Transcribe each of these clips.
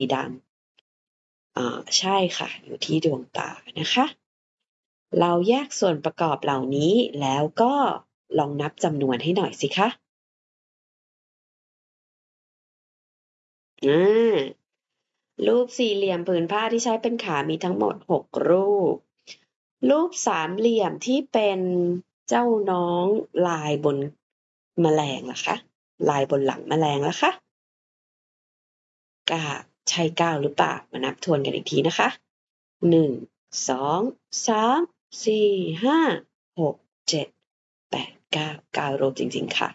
ดำใช่ค่ะอยู่ที่ดวงตานะคะเราแยกส่วนประกอบเหล่านี้แล้วก็ลองนับจำนวนให้หน่อยสิคะรูปสี่เหลี่ยมผืนผ้าที่ใช้เป็นขามีทั้งหมด6รูปรูปสามเหลี่ยมที่เป็นเจ้าน้องลายบนแมลงล่ะคะลายบนหลังแมลงล่ะคะใช่9หรือเปล่ามานับทวนกันอีกทีนะคะ1 2 3 4 5 6 7 8 9รูปจริงๆค่ะ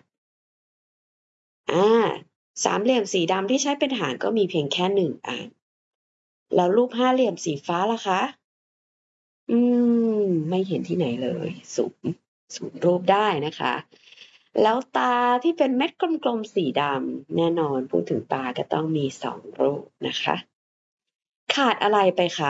สามเหลี่ยมสีดำที่ใช้เป็นหางก็มีเพียงแค่1อันแล้วรูปห้าเหลี่ยมสีฟ้าล่ะคะไม่เห็นที่ไหนเลยศูนย์รูปได้นะคะแล้วตาที่เป็นเม็ดกลมๆสีดำแน่นอนพูดถึงตาก็ต้องมี2รูปนะคะขาดอะไรไปคะ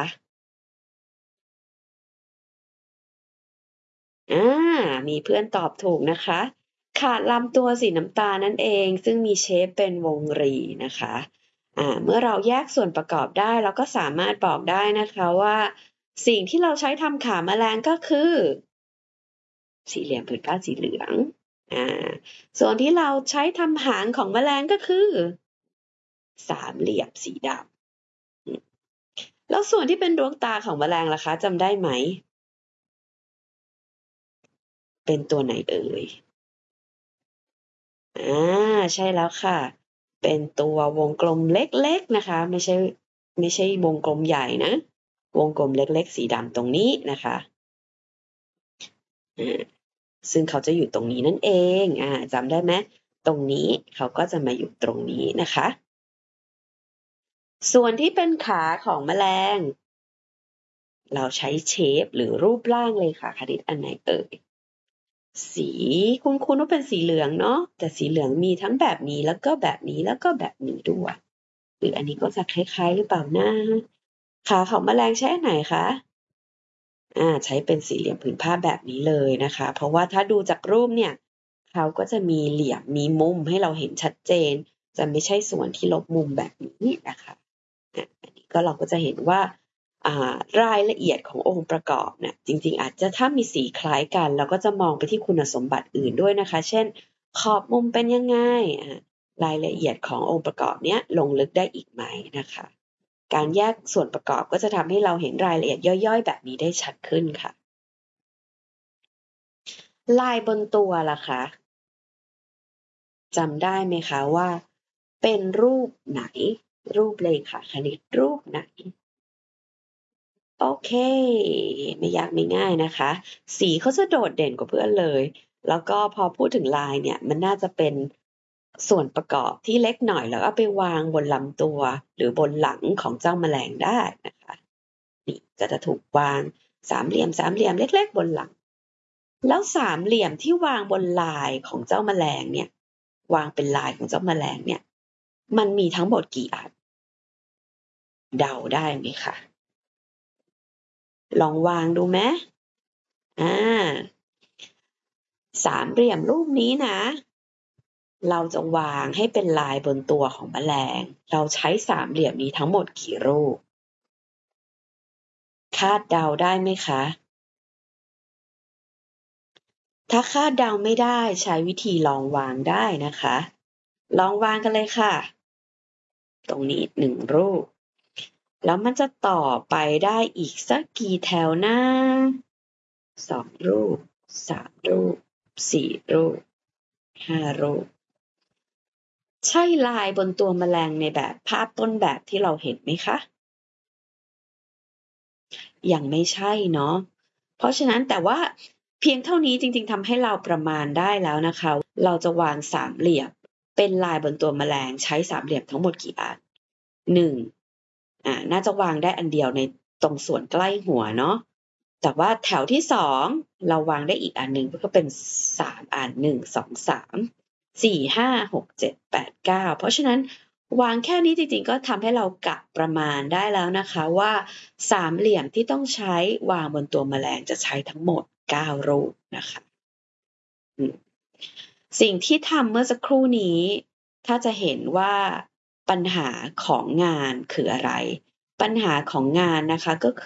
มีเพื่อนตอบถูกนะคะขาดลำตัวสีน้ำตาลนั่นเองซึ่งมีเชฟเป็นวงรีนะคะเมื่อเราแยกส่วนประกอบได้เราก็สามารถบอกได้นะคะว่าสิ่งที่เราใช้ทำขาแมลงก็คือสี่เหลี่ยมผืนผ้าสีเหลืองส่วนที่เราใช้ทำหางของแมลงก็คือสามเหลี่ยมสีดำแล้วส่วนที่เป็นดวงตาของแมลงล่ะคะจำได้ไหมเป็นตัวไหนเอ่ยใช่แล้วค่ะเป็นตัววงกลมเล็กๆนะคะไม่ใช่วงกลมใหญ่นะวงกลมเล็กๆสีดำตรงนี้นะคะซึ่งเขาจะอยู่ตรงนี้นั่นเองจำได้ไหมตรงนี้เขาก็จะมาอยู่ตรงนี้นะคะส่วนที่เป็นขาของแมลงเราใช้เชฟหรือรูปร่างเลยค่ะคณิตอันไหนเอ่ยสีคุ้นๆว่าเป็นสีเหลืองเนาะแต่สีเหลืองมีทั้งแบบนี้แล้วก็แบบนี้แล้วก็แบบนี้ด้วยหรืออันนี้ก็จะคล้ายๆหรือเปล่านะขาของแมลงใช้อันไหนคะใช้เป็นสี่เหลี่ยมผืนผ้าแบบนี้เลยนะคะเพราะว่าถ้าดูจากรูปเนี่ยเขาก็จะมีเหลี่ยมมีมุมให้เราเห็นชัดเจนจะไม่ใช่ส่วนที่ลบมุมแบบนี้นะคะอันนี้ก็เราก็จะเห็นว่ารายละเอียดขององค์ประกอบเนี่ยจริงๆอาจจะถ้ามีสีคล้ายกันเราก็จะมองไปที่คุณสมบัติอื่นด้วยนะคะเช่นขอบมุมเป็นยังไงรายละเอียดขององค์ประกอบเนี้ยลงลึกได้อีกไหมนะคะการแยกส่วนประกอบก็จะทำให้เราเห็นรายละเอียดย่อยๆแบบนี้ได้ชัดขึ้นค่ะลายบนตัวล่ะคะจำได้ไหมคะว่าเป็นรูปไหนรูปเลขาคณิตรูปไหน โอเคไม่ยากไม่ง่ายนะคะสีเขาจะโดดเด่นกว่าเพื่อนเลยแล้วก็พอพูดถึงลายเนี่ยมันน่าจะเป็นส่วนประกอบที่เล็กหน่อยแล้วเอาไปวางบนลำตัวหรือบนหลังของเจ้าแมลงได้นะคะนี่ก็จะถูกวางสามเหลี่ยมเล็กๆบนหลังแล้วสามเหลี่ยมที่วางบนลายของเจ้าแมลงเนี่ยวางเป็นลายของเจ้าแมลงเนี่ยมันมีทั้งหมดกี่อันเดาได้ไหมคะลองวางดูไหมอ่า สามเหลี่ยมรูปนี้นะเราจะวางให้เป็นลายบนตัวของแมลงเราใช้สามเหลี่ยมนี้ทั้งหมดกี่รูปคาดเดาได้ไหมคะถ้าคาดเดาไม่ได้ใช้วิธีลองวางได้นะคะลองวางกันเลยค่ะตรงนี้1รูปแล้วมันจะต่อไปได้อีกสักกี่แถวนะ2รูป3รูป4รูป5รูปใช่ลายบนตัวแมลงในแบบภาพต้นแบบที่เราเห็นไหมคะ ยังไม่ใช่เนาะเพราะฉะนั้นแต่ว่าเพียงเท่านี้จริงๆทำให้เราประมาณได้แล้วนะคะเราจะวางสามเหลี่ยมเป็นลายบนตัวแมลงใช้สามเหลี่ยมทั้งหมดกี่อัน1น่าจะวางได้อันเดียวในตรงส่วนใกล้หัวเนาะแต่ว่าแถวที่2เราวางได้อีกอันหนึ่งก็เป็น3อัน1 2 3 4 5 6 7 8 9เพราะฉะนั้นวางแค่นี้จริงๆก็ทำให้เรากะประมาณได้แล้วนะคะว่าสามเหลี่ยมที่ต้องใช้วางบนตัวแมลงจะใช้ทั้งหมด9รูปนะคะสิ่งที่ทำเมื่อสักครู่นี้ถ้าจะเห็นว่าปัญหาของงานคืออะไร ปัญหาของงานนะคะก็คือ